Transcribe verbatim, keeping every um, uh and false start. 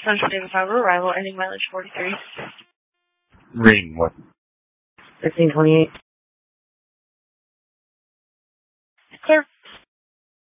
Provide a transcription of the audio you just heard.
Central David Fiber, arrival, ending mileage forty-three. Green, what? fifteen twenty-eight. Clear.